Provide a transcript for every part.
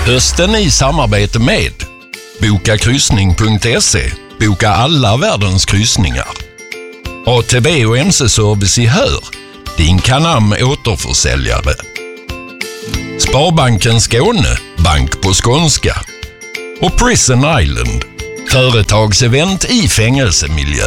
Hösten i samarbete med Bokakryssning.se. Boka alla världens kryssningar. ATB och MC-service i Hör. Din Canam återförsäljare. Sparbanken Skåne. Bank på skånska. Och Prison Island. Företagsevent i fängelsemiljö.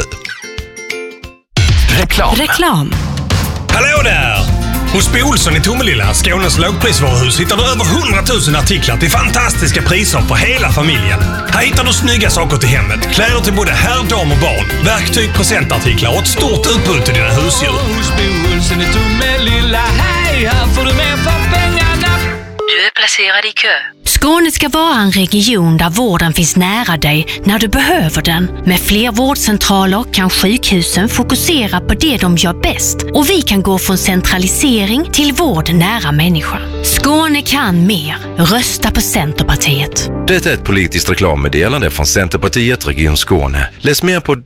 Reklam. Hallå där! Hos Bo Olsson i Tomelilla, Skånes lågprisvaruhus, hittar du över 100 000 artiklar till fantastiska priser för hela familjen. Här hittar du snygga saker till hemmet, kläder till både herr, dam och barn, verktyg, presentartiklar och ett stort utbud till dina husdjur. Hos Bo Olsson i Tomelilla, hej, här får du mer för pengarna. Du är placerad i kö. Skåne ska vara en region där vården finns nära dig när du behöver den. Med fler vårdcentraler kan sjukhusen fokusera på det de gör bäst. Och vi kan gå från centralisering till vård nära människa. Skåne kan mer. Rösta på Centerpartiet. Det är ett politiskt reklammeddelande från Centerpartiet Region Skåne. Läs mer på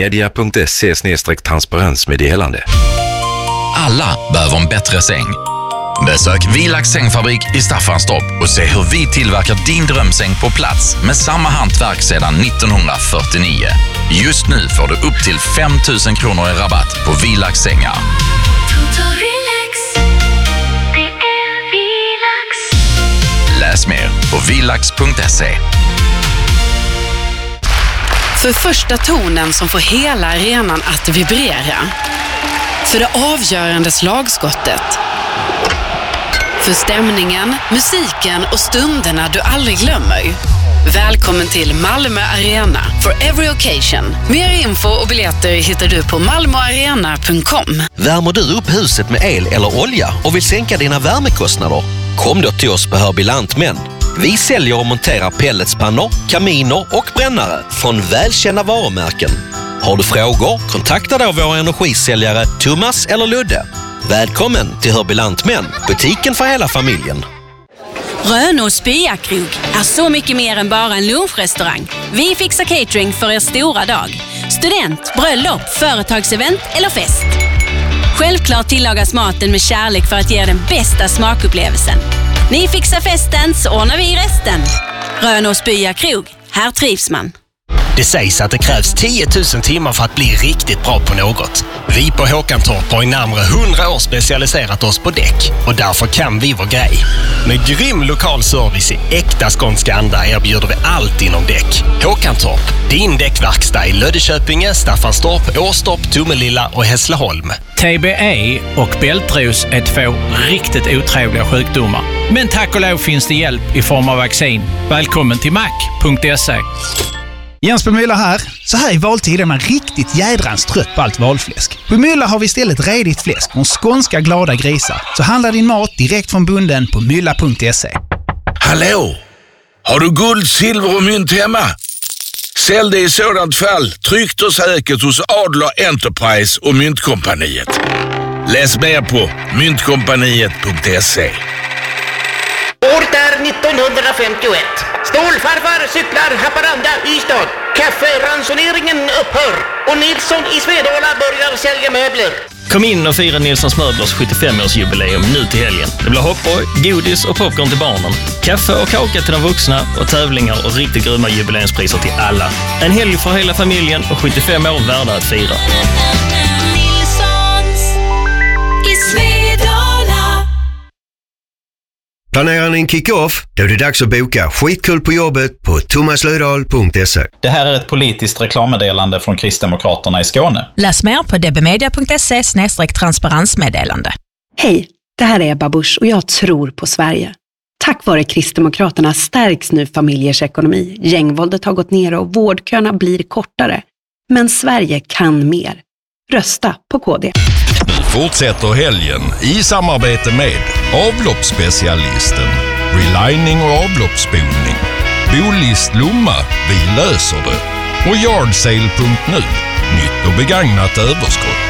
dbmedia.se/transparensmeddelande. Alla behöver en bättre säng. Besök Vilax sängfabrik i Staffanstorp och se hur vi tillverkar din drömsäng på plats med samma hantverk sedan 1949. Just nu får du upp till 5 000 kronor i rabatt på Vilax sängar. Läs mer på vilax.se. För första tonen som får hela arenan att vibrera. För det avgörande slagskottet. För stämningen, musiken och stunderna du aldrig glömmer. Välkommen till Malmö Arena for every occasion. Mer info och biljetter hittar du på malmoarena.com. Värmer du upp huset med el eller olja och vill sänka dina värmekostnader? Kom då till oss på Hörby Lantmän. Vi säljer och monterar pelletspannor, kaminer och brännare från välkända varumärken. Har du frågor? Kontakta då våra energisäljare Thomas eller Ludde. Välkommen till Hörby Lantmän, butiken för hela familjen. Rönås Byakrog är så mycket mer än bara en lunchrestaurang. Vi fixar catering för er stora dag. Student, bröllop, företagsevent eller fest. Självklart tillagas maten med kärlek för att ge den bästa smakupplevelsen. Ni fixar festen så ordnar vi resten. Rönås Byakrog, här trivs man. Det sägs att det krävs 10 000 timmar för att bli riktigt bra på något. Vi på Håkantorp har i närmare 100 år specialiserat oss på däck och därför kan vi vår grej. Med grym lokal service i äkta skånska anda erbjuder vi allt inom däck. Håkantorp, din däckverkstad i Löddeköpinge, Staffanstorp, Åstorp, Tomelilla och Hässleholm. TBE och bältros är 2 riktigt otrevliga sjukdomar. Men tack och lov finns det hjälp i form av vaccin. Välkommen till mac.se. Jens Bemylla här. Så här i valtid är man riktigt jädrans trött på allt valfläsk. På Mylla har vi istället redigt fläsk från skånska glada grisar. Så handla din mat direkt från bunden på mylla.se. Hallå! Har du guld, silver och mynt hemma? Sälj det i sådant fall tryggt och säkert hos Adler Enterprise och Myntkompaniet. Läs mer på myntkompaniet.se. Året är 1951. Stålfarfar cyklar Haparanda, Ystad. Kafferansoneringen upphör. Och Nilsson i Svedala börjar sälja möbler. Kom in och fira Nilssons möblers 75-årsjubileum nu till helgen. Det blir hoppborg, godis och popcorn till barnen. Kaffe och kaka till de vuxna och tävlingar och riktigt grymma jubileumspriser till alla. En helg för hela familjen och 75 år värda att fira. Nilssons i Svedala. Planerar ni en kick-off? Då är det dags att boka skitkul på jobbet på thomaslödahl.se. Det här är ett politiskt reklammeddelande från Kristdemokraterna i Skåne. Läs mer på dbmedia.se/transparensmeddelande. Hej, det här är Ebba Busch och jag tror på Sverige. Tack vare Kristdemokraterna stärks nu familjers ekonomi. Gängvåldet har gått ner och vårdköerna blir kortare. Men Sverige kan mer. Rösta på KD. Nu fortsätter helgen i samarbete med avloppsspecialisten, relining och avloppsspolning, Bolist Lomma, vi löser det, och Yardsale.nu, nytt och begagnat överskott.